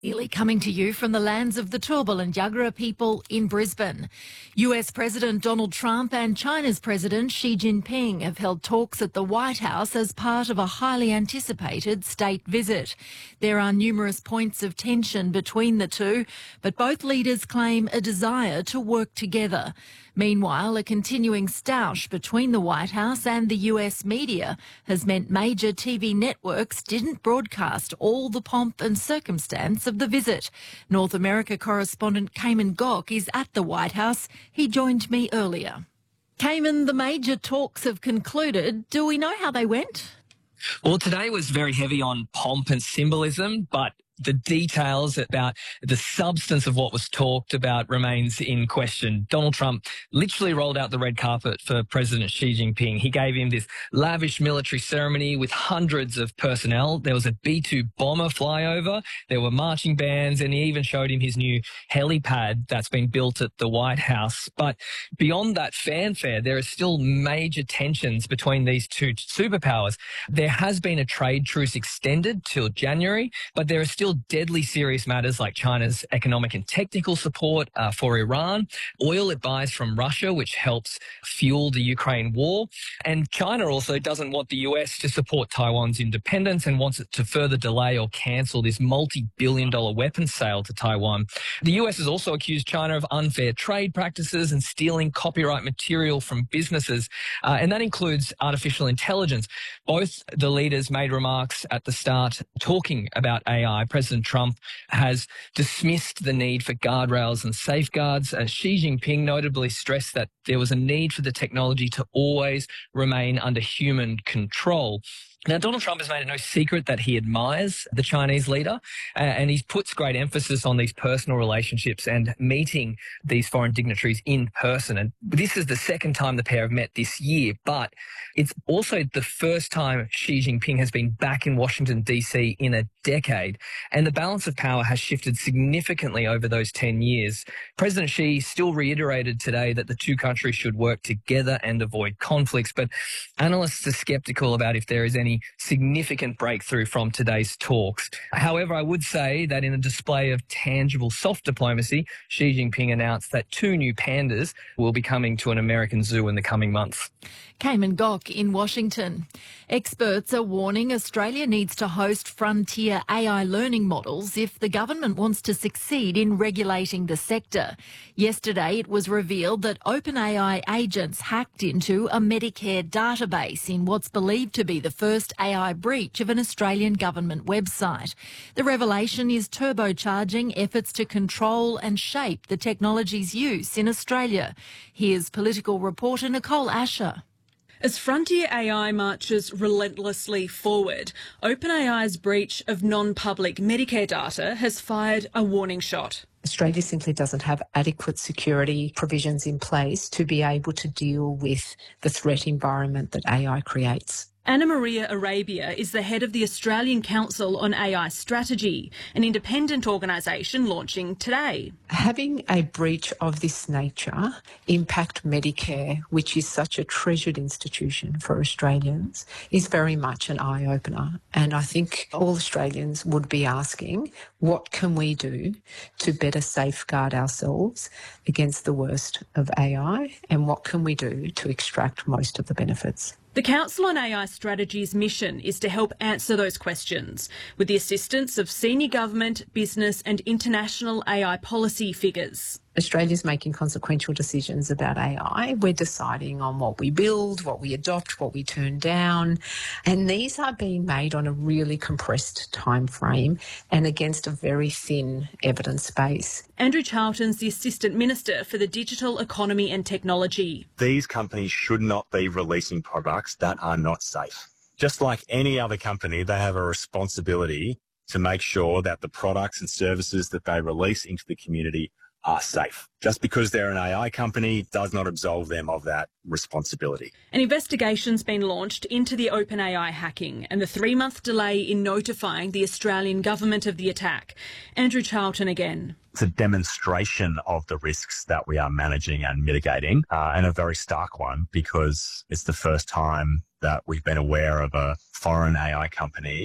Nearly coming to you from the lands of the Turrbal and Yuggera people in Brisbane. US President Donald Trump and China's President Xi Jinping have held talks at the White House as part of a highly anticipated state visit. There are numerous points of tension between the two, but both leaders claim a desire to work together. Meanwhile, a continuing stoush between the White House and the US media has meant major TV networks didn't broadcast all the pomp and circumstance of the visit. North America correspondent Cayman Gok is at the White House. He joined me earlier. Cayman, the major talks have concluded. Do we know how they went? Well, today was very heavy on pomp and symbolism, but the details about the substance of what was talked about remains in question. Donald Trump literally rolled out the red carpet for President Xi Jinping. He gave him this lavish military ceremony with hundreds of personnel. There was a B-2 bomber flyover. There were marching bands, and he even showed him his new helipad that's been built at the White House. But beyond that fanfare, there are still major tensions between these two superpowers. There has been a trade truce extended till January, but there are still deadly serious matters like China's economic and technical support for Iran, oil it buys from Russia, which helps fuel the Ukraine war. And China also doesn't want the US to support Taiwan's independence and wants it to further delay or cancel this multi-billion-dollar weapons sale to Taiwan. The US has also accused China of unfair trade practices and stealing copyright material from businesses, and that includes artificial intelligence. Both the leaders made remarks at the start talking about AI. President Trump has dismissed the need for guardrails and safeguards. Xi Jinping notably stressed that there was a need for the technology to always remain under human control. Now, Donald Trump has made it no secret that he admires the Chinese leader, and he puts great emphasis on these personal relationships and meeting these foreign dignitaries in person. And this is the second time the pair have met this year, but it's also the first time Xi Jinping has been back in Washington, D.C. in a decade, and the balance of power has shifted significantly over those 10 years. President Xi still reiterated today that the two countries should work together and avoid conflicts, but analysts are skeptical about if there is any significant breakthrough from today's talks. However, I would say that in a display of tangible soft diplomacy, Xi Jinping announced that 2 new pandas will be coming to an American zoo in the coming months. Cayman Gok in Washington. Experts are warning Australia needs to host frontier AI learning models if the government wants to succeed in regulating the sector. Yesterday, it was revealed that OpenAI agents hacked into a Medicare database in what's believed to be the first AI breach of an Australian government website. The revelation is turbocharging efforts to control and shape the technology's use in Australia. Here's political reporter Nicole Asher. As frontier AI marches relentlessly forward, OpenAI's breach of non-public Medicare data has fired a warning shot. Australia simply doesn't have adequate security provisions in place to be able to deal with the threat environment that AI creates. Anna Maria Arabia is the head of the Australian Council on AI Strategy, an independent organisation launching today. Having a breach of this nature impact Medicare, which is such a treasured institution for Australians, is very much an eye-opener. And I think all Australians would be asking, what can we do to better safeguard ourselves against the worst of AI, and what can we do to extract most of the benefits? The Council on AI Strategy's mission is to help answer those questions with the assistance of senior government, business and international AI policy figures. Australia's making consequential decisions about AI. We're deciding on what we build, what we adopt, what we turn down. And these are being made on a really compressed time frame and against a very thin evidence base. Andrew Charlton's the Assistant Minister for the Digital Economy and Technology. These companies should not be releasing products that are not safe. Just like any other company, they have a responsibility to make sure that the products and services that they release into the community are safe. Just because they're an AI company does not absolve them of that responsibility. An investigation's been launched into the OpenAI hacking and the 3-month delay in notifying the Australian government of the attack. Andrew Charlton again. It's a demonstration of the risks that we are managing and mitigating, and a very stark one, because it's the first time that we've been aware of a foreign AI company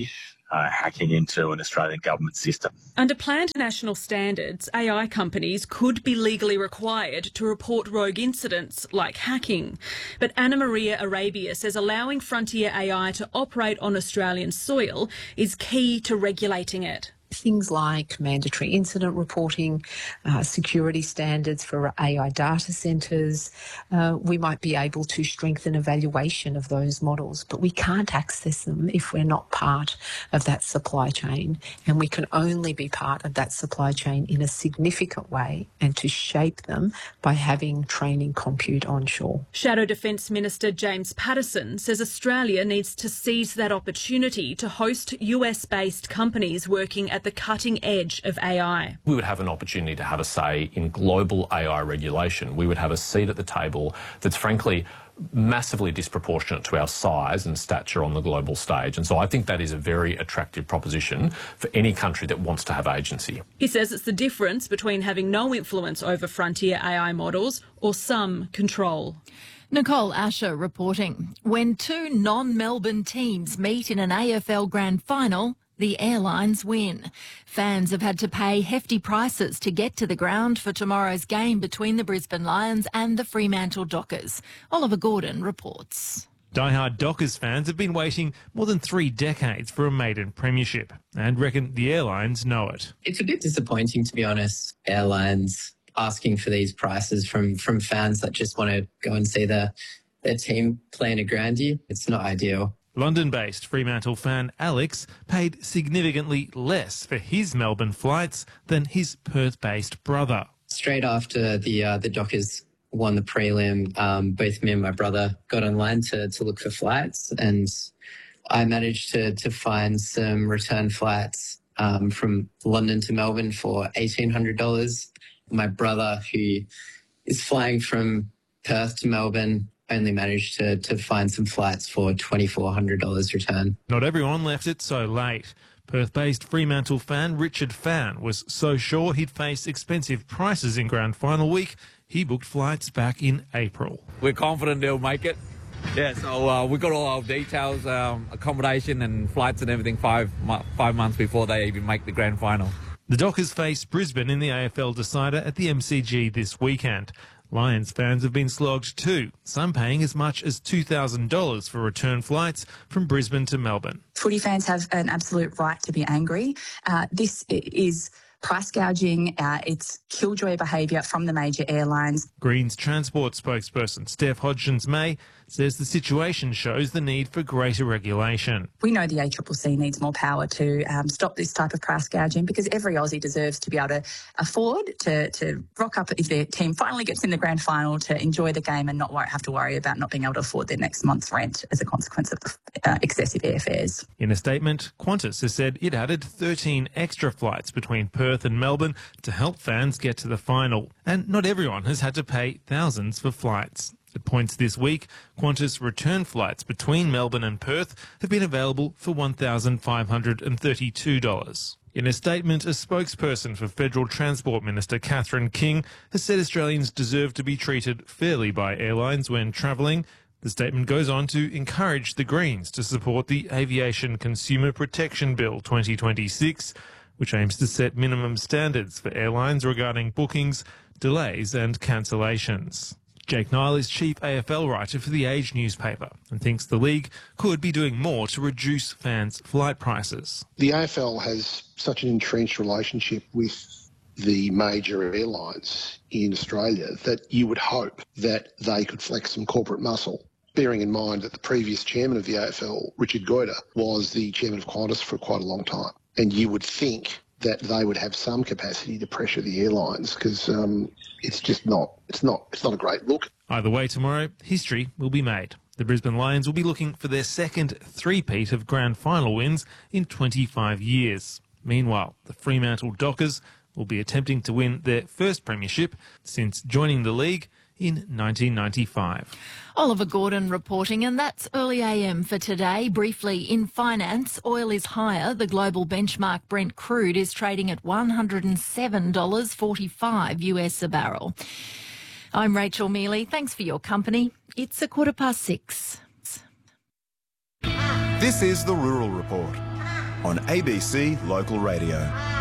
hacking into an Australian government system. Under planned national standards, AI companies could be legally required to report rogue incidents like hacking. But Anna Maria Arabia says allowing Frontier AI to operate on Australian soil is key to regulating it. Things like mandatory incident reporting, security standards for AI data centres. We might be able to strengthen evaluation of those models, but we can't access them if we're not part of that supply chain. And we can only be part of that supply chain in a significant way and to shape them by having training compute onshore. Shadow Defence Minister James Paterson says Australia needs to seize that opportunity to host US-based companies working at the cutting edge of AI. We would have an opportunity to have a say in global AI regulation. We would have a seat at the table that's frankly massively disproportionate to our size and stature on the global stage. And so I think that is a very attractive proposition for any country that wants to have agency. He says it's the difference between having no influence over frontier AI models or some control. Nicole Asher reporting. When two non-Melbourne teams meet in an AFL Grand Final, the airlines win. Fans have had to pay hefty prices to get to the ground for tomorrow's game between the Brisbane Lions and the Fremantle Dockers. Oliver Gordon reports. Die-hard Dockers fans have been waiting more than 3 decades for a maiden premiership and reckon the airlines know it. It's a bit disappointing, to be honest. Airlines asking for these prices from fans that just want to go and see their team play in a grandie. It's not ideal. London-based Fremantle fan Alex paid significantly less for his Melbourne flights than his Perth-based brother. Straight after the Dockers won the prelim, both me and my brother got online to look for flights, and I managed to find some return flights from London to Melbourne for $1,800. My brother, who is flying from Perth to Melbourne, only managed to find some flights for $2,400 return. Not everyone left it so late. Perth-based Fremantle fan Richard Fan was so sure he'd face expensive prices in Grand Final week, he booked flights back in April. We're confident they'll make it. Yeah, so we got all our details, accommodation and flights and everything 5 months before they even make the Grand Final. The Dockers face Brisbane in the AFL decider at the MCG this weekend. Lions fans have been slogged too, some paying as much as $2,000 for return flights from Brisbane to Melbourne. Footy fans have an absolute right to be angry. This is price gouging, it's killjoy behaviour from the major airlines. Greens Transport spokesperson Steph Hodgins-May says the situation shows the need for greater regulation. We know the ACCC needs more power to stop this type of price gouging, because every Aussie deserves to be able to afford to rock up if their team finally gets in the grand final, to enjoy the game and not have to worry about not being able to afford their next month's rent as a consequence of the excessive airfares. In a statement, Qantas has said it added 13 extra flights between Perth and Melbourne to help fans get to the final. And not everyone has had to pay thousands for flights. At points this week, Qantas return flights between Melbourne and Perth have been available for $1,532. In a statement, a spokesperson for Federal Transport Minister Catherine King has said Australians deserve to be treated fairly by airlines when travelling. The statement goes on to encourage the Greens to support the Aviation Consumer Protection Bill 2026, which aims to set minimum standards for airlines regarding bookings, delays and cancellations. Jake Nile is chief AFL writer for The Age newspaper and thinks the league could be doing more to reduce fans' flight prices. The AFL has such an entrenched relationship with the major airlines in Australia that you would hope that they could flex some corporate muscle, bearing in mind that the previous chairman of the AFL, Richard Goyder, was the chairman of Qantas for quite a long time. And you would think that they would have some capacity to pressure the airlines, because it's not a great look. Either way, tomorrow, history will be made. The Brisbane Lions will be looking for their second three-peat of grand final wins in 25 years. Meanwhile, the Fremantle Dockers will be attempting to win their first premiership since joining the league in 1995. Oliver Gordon reporting, and that's Early AM for today. Briefly, in finance, oil is higher. The global benchmark Brent crude is trading at $107.45 US a barrel. I'm Rachel Mealy. Thanks for your company. It's 6:15. This is the Rural Report. on ABC Local Radio.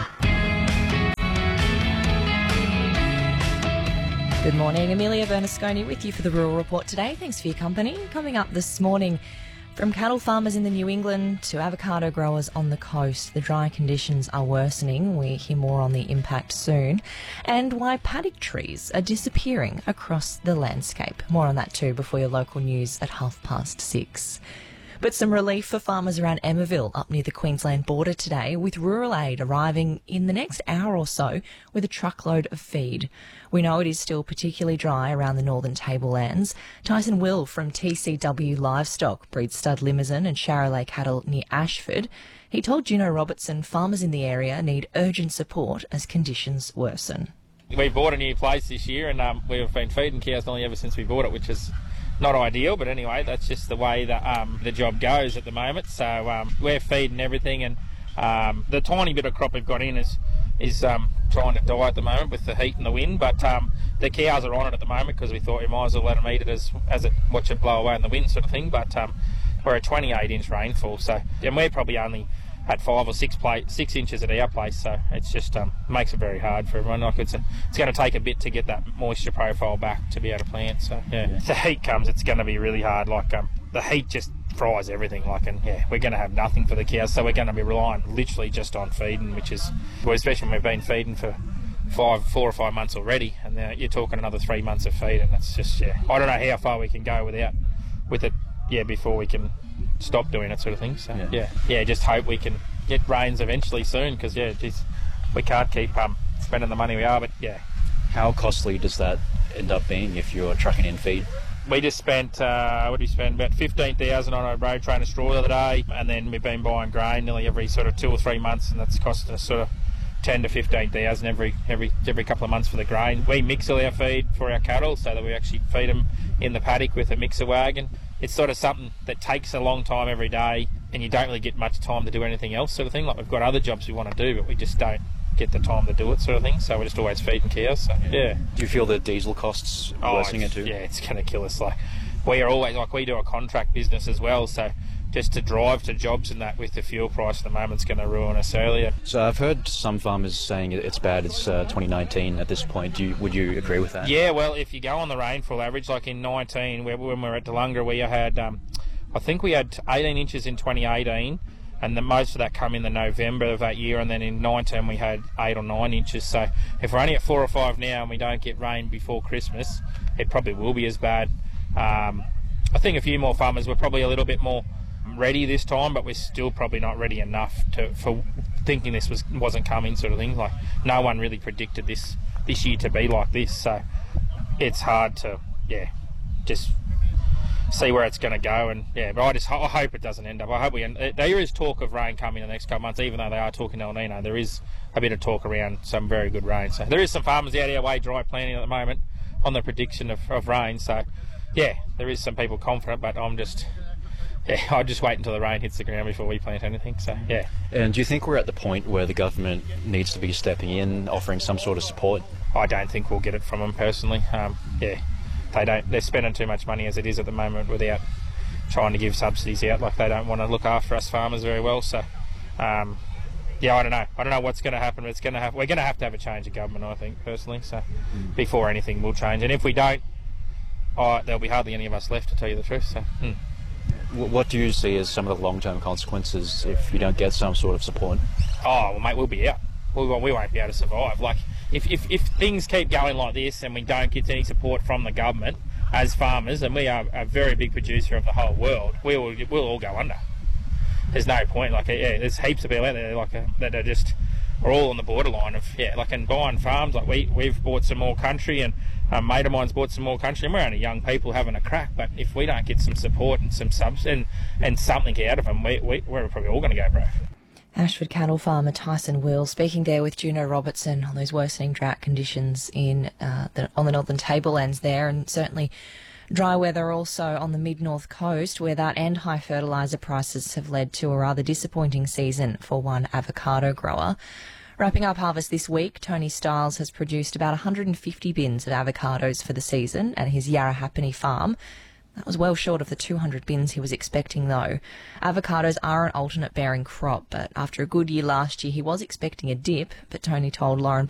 Good morning, Amelia Bernasconi with you for the Rural Report today. Thanks for your company. Coming up this morning, from cattle farmers in the New England to avocado growers on the coast, the dry conditions are worsening. We hear more on the impact soon. And why paddock trees are disappearing across the landscape. More on that too before your local news at 6:30. But some relief for farmers around Emmaville up near the Queensland border today, with Rural Aid arriving in the next hour or so with a truckload of feed. We know it is still particularly dry around the northern tablelands. Tyson Will from TCW Livestock breeds stud Limousin and Charolais cattle near Ashford. He told Juno Robertson farmers in the area need urgent support as conditions worsen. We bought a new place this year and we've been feeding cows nearly ever since we bought it, which is not ideal, but anyway, that's just the way that the job goes at the moment. So we're feeding everything, and the tiny bit of crop we've got in is trying to die at the moment with the heat and the wind. But the cows are on it at the moment because we thought we might as well let them eat it as it watch it blow away in the wind, sort of thing. But we're a 28-inch rainfall, so and we're probably only at 5 or 6 inches at our place, so it's just makes it very hard for everyone. Like it's going to take a bit to get that moisture profile back to be able to plant. So yeah, if the heat comes, it's going to be really hard. Like the heat just fries everything. Like, and yeah, we're going to have nothing for the cows, so we're going to be relying literally just on feeding, which is, well, especially when we've been feeding for 4 or 5 months already, and you're talking another 3 months of feed, and it's just I don't know how far we can go with it. Yeah, before we can stop doing it, sort of thing. So yeah, just hope we can get rains eventually soon, because we can't keep spending the money we are. But yeah, how costly does that end up being if you're trucking in feed? We just spent about 15,000 on a road train of straw the other day, and then we've been buying grain nearly every sort of 2 or 3 months, and that's costing us sort of 10 to 15,000 every couple of months for the grain. We mix all our feed for our cattle so that we actually feed them in the paddock with a mixer wagon. It's sort of something that takes a long time every day, and you don't really get much time to do anything else, sort of thing. Like, we've got other jobs we want to do, but we just don't get the time to do it, sort of thing. So we're just always feeding cows. So, yeah. Do you feel the diesel costs worsening it too? Yeah, it's going to kill us. Like, we are always we do a contract business as well, so just to drive to jobs and that with the fuel price at the moment is going to ruin us earlier. So I've heard some farmers saying it's bad as 2019 at this point. Would you agree with that? Yeah, well, if you go on the rainfall average, like in 19, when we were at Delunga, we had, I think we had 18 inches in 2018, and most of that come in the November of that year, and then in 19 we had 8 or 9 inches. So if we're only at 4 or 5 now and we don't get rain before Christmas, it probably will be as bad. I think a few more farmers were probably a little bit more ready this time, but we're still probably not ready enough for thinking this wasn't coming, sort of thing. Like, no one really predicted this year to be like this, so it's hard to just see where it's going to go. And but I hope it doesn't end up. I hope there is talk of rain coming in the next couple of months, even though they are talking El Nino. There is a bit of talk around some very good rain, so there is some farmers out here way dry planting at the moment on the prediction of rain. So yeah, there is some people confident, but I'll just wait until the rain hits the ground before we plant anything. So yeah. And do you think we're at the point where the government needs to be stepping in, offering some sort of support? I don't think we'll get it from them personally. They're spending too much money as it is at the moment without trying to give subsidies out. Like, they don't want to look after us farmers very well. So I don't know. I don't know what's going to happen. We're going to have a change of government, I think, personally. So before anything will change, and if we don't, there'll be hardly any of us left, to tell you the truth. So. What do you see as some of the long-term consequences if you don't get some sort of support? Oh, well, mate, we'll be out. We won't be able to survive. Like, if things keep going like this and we don't get any support from the government as farmers, and we are a very big producer of the whole world, we'll all go under. There's no point. Like, there's heaps of people out there that are all on the borderline of and buying farms. Like, we've bought some more country, and a mate of mine's bought some more country, and we're only young people having a crack. But if we don't get some support and some subs and something out of them, we're probably all going to go broke. Ashford cattle farmer Tyson Will speaking there with Juno Robertson on those worsening drought conditions on the northern tablelands there, and certainly dry weather also on the mid-north coast, where that and high fertiliser prices have led to a rather disappointing season for one avocado grower. Wrapping up harvest this week, Tony Stiles has produced about 150 bins of avocados for the season at his Yarrahapinni farm. That was well short of the 200 bins he was expecting, though. Avocados are an alternate bearing crop, but after a good year last year, he was expecting a dip, but Tony told Lauren